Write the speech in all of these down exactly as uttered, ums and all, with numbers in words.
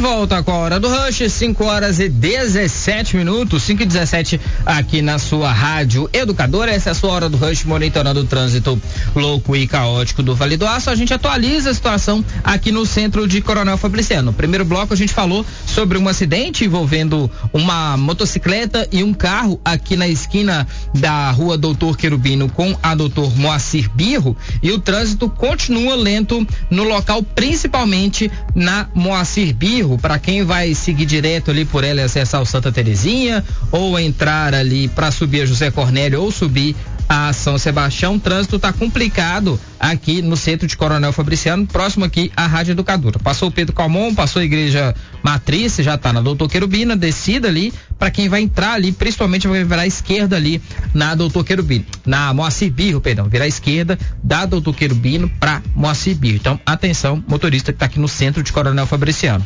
volta com a Hora do Rush, cinco horas e dezessete minutos, cinco e dezessete aqui na sua rádio educadora. Essa é a sua Hora do Rush, monitorando o trânsito louco e caótico do Vale do Aço. A gente atualiza a situação aqui no centro de Coronel Fabriciano. No primeiro bloco a gente falou sobre um acidente envolvendo uma motocicleta e um carro aqui na esquina da rua Doutor Querubino com a Doutor Moacir Birro, e o trânsito continua lento no local, principalmente na Moacir Birro, para quem vai seguir direto ali por ela e acessar o Santa Terezinha, ou entrar ali para subir a José Cornélio ou subir a São Sebastião. O trânsito tá complicado aqui no centro de Coronel Fabriciano, próximo aqui à Rádio Educadora. Passou o Pedro Calmon, passou a Igreja Matriz, já tá na Doutor Querubino, descida ali para quem vai entrar ali, principalmente vai virar à esquerda ali na Doutor Querubino, na Moacir Birro, perdão, virar à esquerda da Doutor Querubino para Moacir Birro. Então, atenção, motorista que tá aqui no centro de Coronel Fabriciano.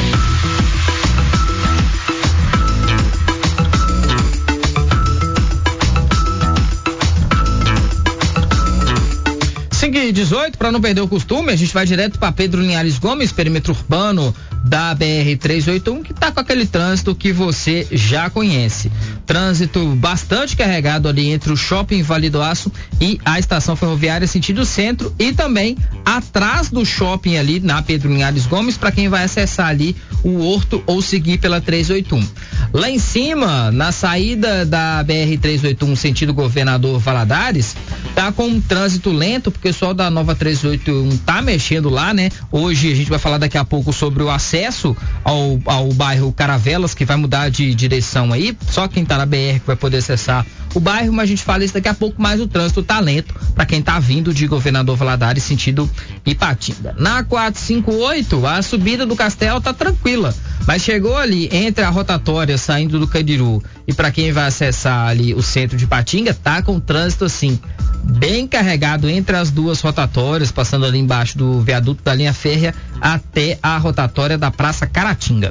cinco e dezoito, para não perder o costume, a gente vai direto para Pedro Linhares Gomes, perímetro urbano da B R trezentos e oitenta e um, que tá com aquele trânsito que você já conhece. Trânsito bastante carregado ali entre o Shopping Vale do Aço e a estação ferroviária sentido centro, e também atrás do shopping ali na Pedro Linhares Gomes, para quem vai acessar ali o Horto ou seguir pela trezentos e oitenta e um. Lá em cima, na saída da B R trezentos e oitenta e um sentido Governador Valadares, tá com um trânsito lento, porque o pessoal da nova trezentos e oitenta e um tá mexendo lá, né? Hoje a gente vai falar daqui a pouco sobre o acesso ao, ao bairro Caravelas, que vai mudar de direção aí, só quem tá na B R que vai poder acessar o bairro, mas a gente fala isso daqui a pouco, mas o trânsito tá lento para quem tá vindo de Governador Valadares sentido Ipatinga. Na quatrocentos e cinquenta e oito, a subida do Castelo tá tranquila, mas chegou ali entre a rotatória saindo do Candiru e para quem vai acessar ali o centro de Ipatinga, tá com trânsito assim bem carregado entre as duas rotatórias, passando ali embaixo do viaduto da linha férrea até a rotatória da Praça Caratinga.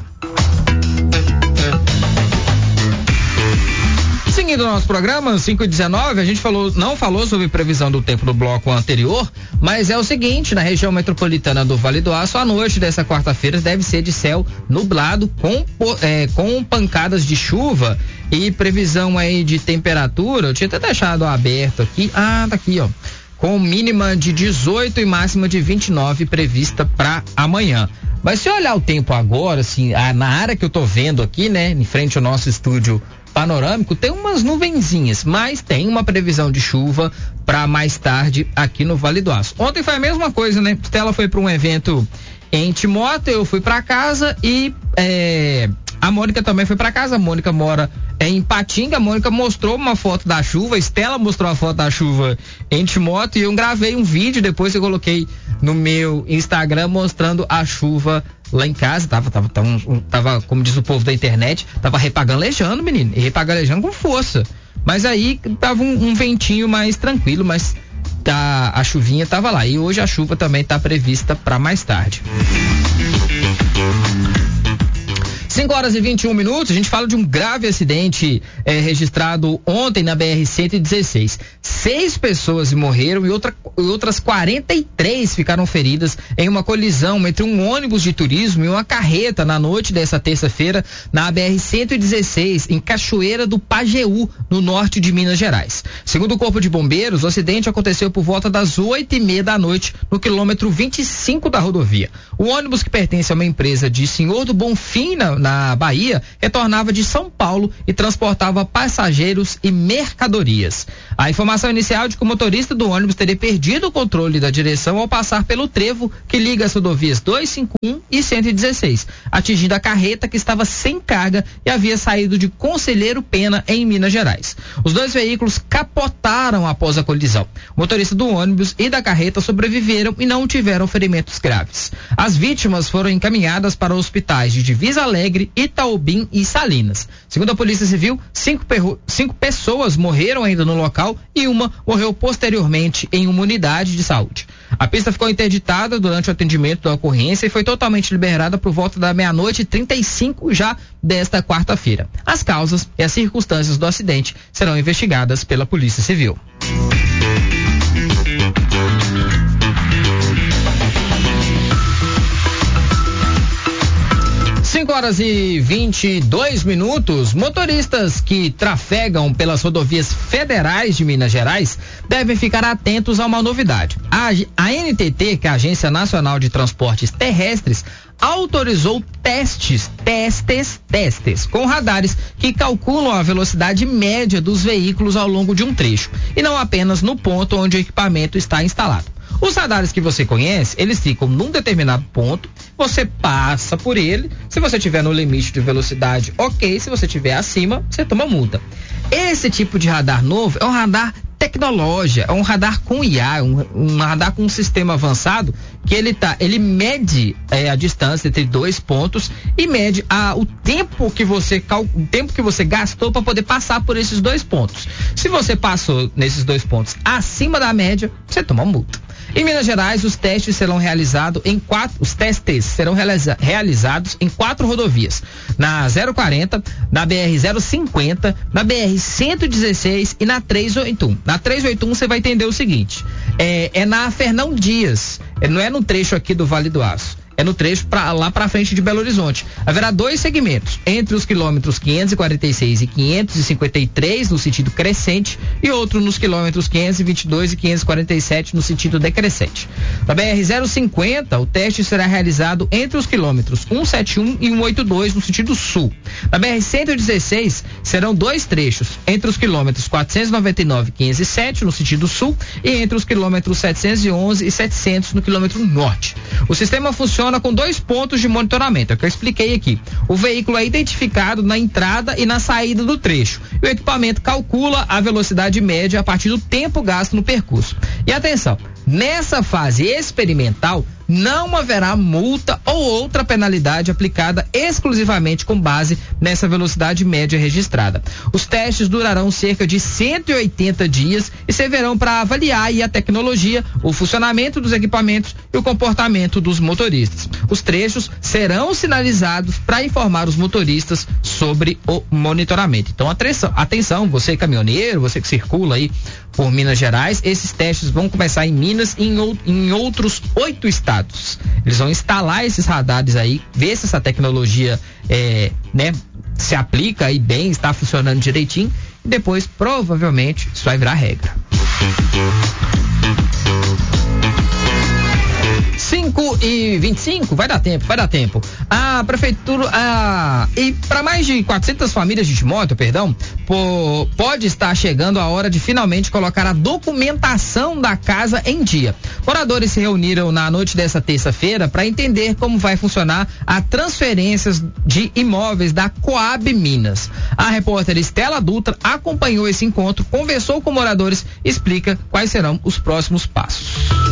Seguindo o nosso programa, cinco e dezenove, a gente falou, não falou sobre previsão do tempo no bloco anterior, mas é o seguinte: na região metropolitana do Vale do Aço, a noite dessa quarta-feira deve ser de céu nublado com, é, com pancadas de chuva, e previsão aí de temperatura, eu tinha até deixado aberto aqui, ah, tá aqui, ó, com mínima de dezoito e máxima de vinte e nove prevista para amanhã. Mas se olhar o tempo agora, assim, a, na área que eu tô vendo aqui, né, em frente ao nosso estúdio panorâmico, tem umas nuvenzinhas, mas tem uma previsão de chuva para mais tarde aqui no Vale do Aço. Ontem foi a mesma coisa, né? Stella foi para um evento em Timóteo, eu fui para casa e é, a Mônica também foi para casa. A Mônica mora é, em Ipatinga. A Mônica mostrou uma foto da chuva, a Stella mostrou a foto da chuva em Timóteo, e eu gravei um vídeo, depois eu coloquei no meu Instagram mostrando a chuva lá em casa. Tava, tava, tava, tava, como diz o povo da internet, tava repagalejando, menino, e repagalejando com força. Mas aí tava um, um ventinho mais tranquilo, mas tá, a chuvinha tava lá. E hoje a chuva também tá prevista para mais tarde. cinco horas e vinte e um minutos, a gente fala de um grave acidente é, registrado ontem na B R cento e dezesseis. Seis pessoas morreram e outra, outras quarenta e três ficaram feridas em uma colisão entre um ônibus de turismo e uma carreta na noite dessa terça-feira na B R cento e dezesseis, em Cachoeira do Pajeú, no norte de Minas Gerais. Segundo o Corpo de Bombeiros, o acidente aconteceu por volta das oito e meia da noite, no quilômetro vinte e cinco da rodovia. O ônibus, que pertence a uma empresa de Senhor do Bonfim, na, na Bahia, retornava de São Paulo e transportava passageiros e mercadorias. A informação inicial de que o motorista do ônibus teria perdido o controle da direção ao passar pelo trevo que liga as rodovias duzentos e cinquenta e um e cento e dezesseis, atingindo a carreta que estava sem carga e havia saído de Conselheiro Pena, em Minas Gerais. Os dois veículos capotaram após a colisão. O motorista do ônibus e da carreta sobreviveram e não tiveram ferimentos graves. As vítimas foram encaminhadas para hospitais de Divisa Alegre, Itaobim e Salinas. Segundo a Polícia Civil, cinco, perro, cinco pessoas morreram ainda no local e uma morreu posteriormente em uma unidade de saúde. A pista ficou interditada durante o atendimento da ocorrência e foi totalmente liberada por volta da meia-noite e trinta e cinco já desta quarta-feira. As causas e as circunstâncias do acidente serão investigadas pela Polícia Civil. cinco horas e vinte e dois minutos. Motoristas que trafegam pelas rodovias federais de Minas Gerais devem ficar atentos a uma novidade. A, a N T T, que é a Agência Nacional de Transportes Terrestres, autorizou testes, testes, testes, com radares que calculam a velocidade média dos veículos ao longo de um trecho, e não apenas no ponto onde o equipamento está instalado. Os radares que você conhece, eles ficam num determinado ponto, você passa por ele, se você estiver no limite de velocidade, ok, se você estiver acima, você toma multa. Esse tipo de radar novo é um radar tecnológico, é um radar com I A, um, um radar com um sistema avançado que ele tá, ele mede é, a distância entre dois pontos e mede a, o tempo que você o tempo que você gastou para poder passar por esses dois pontos. Se você passou nesses dois pontos acima da média, você toma multa. Em Minas Gerais, os testes serão realizados em quatro, os testes serão realiza, realizados em quatro rodovias: na zero quarenta, na B R zero cinquenta, na B R cento e dezesseis e na trezentos e oitenta e um. Na trezentos e oitenta e um você vai entender o seguinte: é, é na Fernão Dias, é, não é no trecho aqui do Vale do Aço. É no trecho pra, lá para frente de Belo Horizonte. Haverá dois segmentos, entre os quilômetros quinhentos e quarenta e seis e quinhentos e cinquenta e três no sentido crescente e outro nos quilômetros quinhentos e vinte e dois e quinhentos e quarenta e sete no sentido decrescente. Na B R zero cinquenta, o teste será realizado entre os quilômetros cento e setenta e um e cento e oitenta e dois no sentido sul. Na B R cento e dezesseis, serão dois trechos, entre os quilômetros quatrocentos e noventa e nove e quinhentos e sete no sentido sul e entre os quilômetros setecentos e onze e setecentos no quilômetro norte. O sistema funciona com dois pontos de monitoramento, é o que eu expliquei aqui. O veículo é identificado na entrada e na saída do trecho. E o equipamento calcula a velocidade média a partir do tempo gasto no percurso. E atenção, nessa fase experimental, não haverá multa ou outra penalidade aplicada exclusivamente com base nessa velocidade média registrada. Os testes durarão cerca de cento e oitenta dias e servirão para avaliar aí a tecnologia, o funcionamento dos equipamentos e o comportamento dos motoristas. Os trechos serão sinalizados para informar os motoristas sobre o monitoramento. Então, atenção, atenção, você caminhoneiro, você que circula aí por Minas Gerais, esses testes vão começar em Minas e em, em outros oito estados. Eles vão instalar esses radares aí, ver se essa tecnologia é, né, se aplica aí bem, está funcionando direitinho, e depois provavelmente isso vai virar regra. cinco e vinte e cinco, vai dar tempo, vai dar tempo. A prefeitura, a, e para mais de quatrocentas famílias de Timóteo, perdão, pô, pode estar chegando a hora de finalmente colocar a documentação da casa em dia. Moradores se reuniram na noite dessa terça-feira para entender como vai funcionar a transferência de imóveis da Coab Minas. A repórter Estela Dutra acompanhou esse encontro, conversou com moradores e explica quais serão os próximos passos.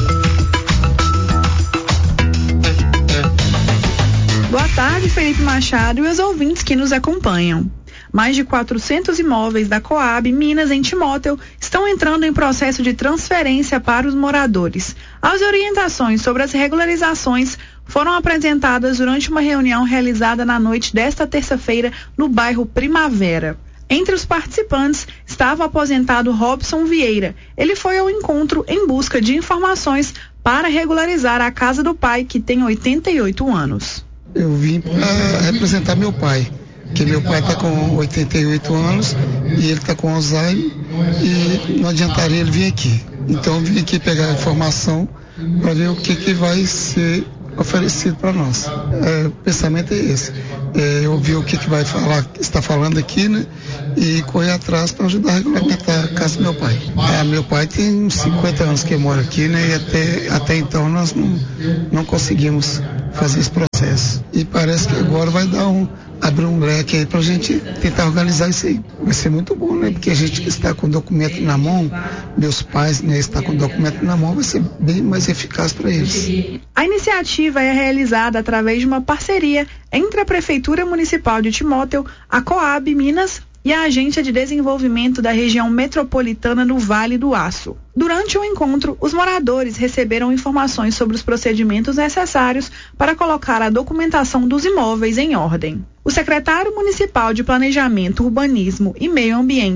Boa tarde, Felipe Machado e os ouvintes que nos acompanham. Mais de quatrocentos imóveis da Coab Minas em Timóteo estão entrando em processo de transferência para os moradores. As orientações sobre as regularizações foram apresentadas durante uma reunião realizada na noite desta terça-feira no bairro Primavera. Entre os participantes estava o aposentado Robson Vieira. Ele foi ao encontro em busca de informações para regularizar a casa do pai, que tem oitenta e oito anos. Eu vim para representar meu pai, que meu pai está com oitenta e oito anos e ele está com Alzheimer e não adiantaria ele vir aqui. Então eu vim aqui pegar a informação para ver o que, que vai ser oferecido para nós. É, o pensamento é esse. É, eu vi o que, que vai falar, está falando aqui, né? E correr atrás para ajudar a regulamentar a casa do meu pai. Ah, meu pai tem uns cinquenta anos que mora aqui, né? E até, até então nós não, não conseguimos fazer esse processo. E parece que agora vai dar um, abrir um leque aí pra gente tentar organizar isso aí. Vai ser muito bom, né? Porque a gente que está com o documento na mão, meus pais, né, está com o documento na mão, vai ser bem mais eficaz para eles. A iniciativa é realizada através de uma parceria entre a Prefeitura Municipal de Timóteo, a Coab Minas e a Agência de Desenvolvimento da Região Metropolitana do Vale do Aço. Durante o encontro, os moradores receberam informações sobre os procedimentos necessários para colocar a documentação dos imóveis em ordem. O secretário municipal de Planejamento, Urbanismo e Meio Ambiente,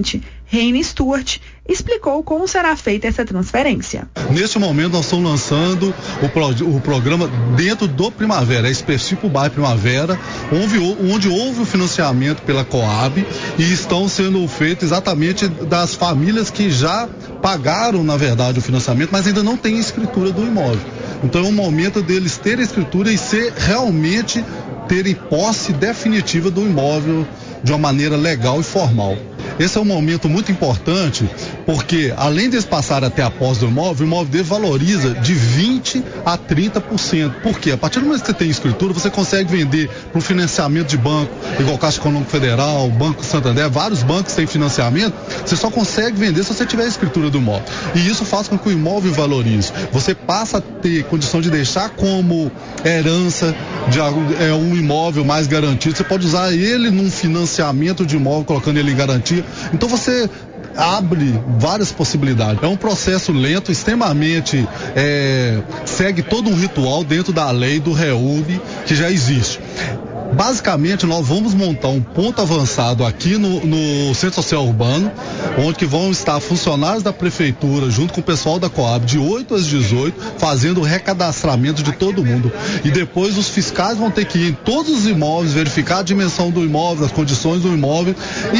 Reine Stuart, explicou como será feita essa transferência. Neste momento nós estamos lançando o, pro, o programa dentro do Primavera, é específico bairro Primavera, onde, onde houve o financiamento pela Coab e estão sendo feitos exatamente das famílias que já pagaram, na verdade, o financiamento, mas ainda não têm escritura do imóvel. Então é um momento deles terem escritura e ser realmente terem posse definitiva do imóvel de uma maneira legal e formal. Esse é um momento muito importante, porque além de eles passarem até a posse do imóvel, o imóvel dele valoriza de vinte a trinta por cento. Por quê? A partir do momento que você tem escritura, você consegue vender para um financiamento de banco, igual Caixa Econômica Federal, Banco Santander, vários bancos têm financiamento, você só consegue vender se você tiver a escritura do imóvel. E isso faz com que o imóvel valorize. Você passa a ter condição de deixar como herança de é, um imóvel mais garantido. Você pode usar ele num financiamento de imóvel, colocando ele em garantia. Então você abre várias possibilidades. É um processo lento, extremamente é, segue todo um ritual dentro da lei do REURB que já existe. Basicamente, nós vamos montar um ponto avançado aqui no, no Centro Social Urbano, onde que vão estar funcionários da Prefeitura, junto com o pessoal da Coab, de oito às dezoito, fazendo o recadastramento de todo mundo. E depois os fiscais vão ter que ir em todos os imóveis, verificar a dimensão do imóvel, as condições do imóvel,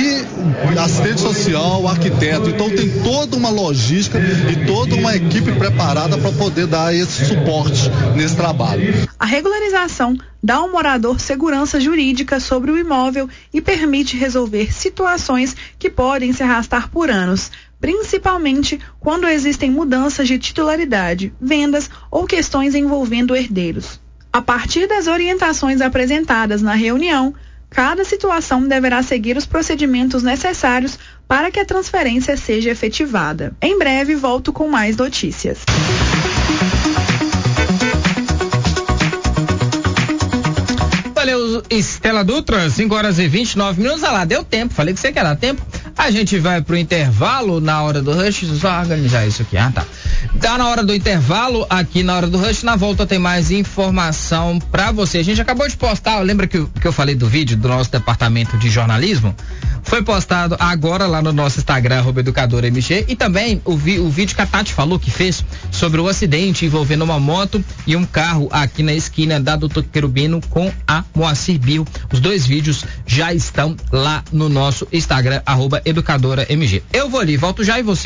e assistente social, arquiteto. Então tem toda uma logística e toda uma equipe preparada para poder dar esse suporte nesse trabalho. A regularização dá ao morador segurança jurídica sobre o imóvel e permite resolver situações que podem se arrastar por anos, principalmente quando existem mudanças de titularidade, vendas ou questões envolvendo herdeiros. A partir das orientações apresentadas na reunião, cada situação deverá seguir os procedimentos necessários para que a transferência seja efetivada. Em breve, volto com mais notícias. Valeu, Estela Dutra, cinco horas e vinte e nove minutos. Ah lá, deu tempo, falei que você quer dar tempo. A gente vai pro intervalo na hora do rush, só organizar isso aqui. Ah, tá. Tá na hora do intervalo, aqui na hora do rush, na volta tem mais informação pra você. A gente acabou de postar, lembra que, que eu falei do vídeo do nosso departamento de jornalismo? Foi postado agora lá no nosso Instagram, arroba educadora M G, e também o, vi, o vídeo que a Tati falou que fez sobre o acidente envolvendo uma moto e um carro aqui na esquina da doutor Querubino com a Moacir Bill. Os dois vídeos já estão lá no nosso Instagram, arroba educadora M G. Eu vou ali, volto já e você